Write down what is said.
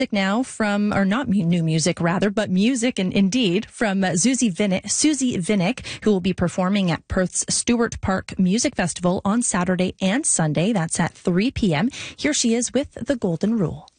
now from, or not new music rather, but music and indeed from Susie Vinnick, who will be performing at Perth's Stewart Park Music Festival on Saturday and Sunday. That's at 3 p.m. Here she is with The Golden Rule.